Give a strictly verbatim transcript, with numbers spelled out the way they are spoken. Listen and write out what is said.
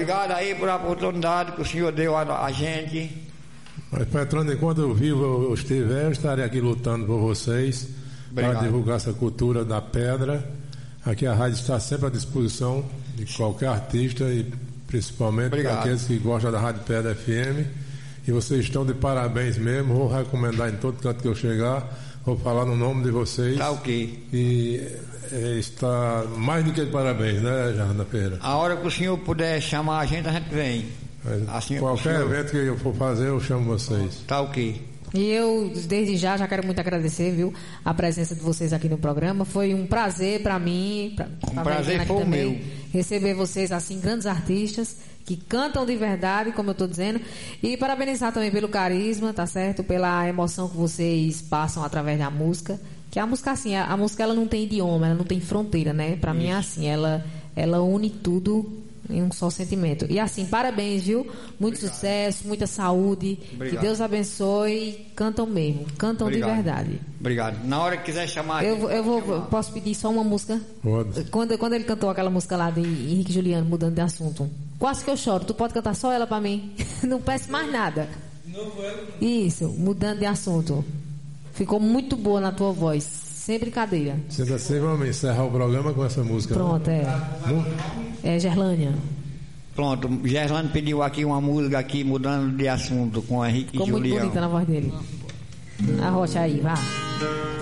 Obrigado aí por a oportunidade que o senhor deu a, a gente. Mas, Petrônio, enquanto eu vivo eu estiver, eu estarei aqui lutando por vocês. Obrigado. Para divulgar essa cultura da pedra. Aqui a rádio está sempre à disposição de qualquer artista e principalmente para aqueles que gostam da Rádio Pedra F M. E vocês estão de parabéns mesmo. Vou recomendar em todo canto que eu chegar. Vou falar no nome de vocês. Tá ok. E é, está mais do que de parabéns, né, Jardim Pereira? A hora que o senhor puder chamar a gente, a gente vem. Assim, qualquer senhor... evento que eu for fazer, eu chamo vocês. Tá ok. E eu, desde já, já quero muito agradecer, viu, a presença de vocês aqui no programa. Foi um prazer para mim, pra, um pra prazer foi o meu, receber vocês, assim, grandes artistas que cantam de verdade, como eu estou dizendo, e parabenizar também pelo carisma, tá certo? Pela emoção que vocês passam através da música, que a música, assim, a, a música ela não tem idioma, ela não tem fronteira, né? Para mim é assim, ela, ela une tudo em um só sentimento. E assim, parabéns, viu? Muito Obrigado. Sucesso, muita saúde. Obrigado. Que Deus abençoe. Cantam mesmo, cantam Obrigado. De verdade. Obrigado. Na hora que quiser chamar... Eu, eu vou, chamar. Posso pedir só uma música? Pode. Quando, quando ele cantou aquela música lá de Henrique Juliano, mudando de assunto. Quase que eu choro. Tu pode cantar só ela pra mim? Não peço mais nada. Isso, mudando de assunto. Ficou muito boa na tua voz. Sem brincadeira. Sendo assim, vamos encerrar o programa com essa música. Pronto, né? é. É Gerlânia. Pronto, Gerlânia pediu aqui uma música aqui, mudando de assunto, com Henrique Ficou Juliano. Ficou muito bonita na voz dele. Arrocha aí, vá.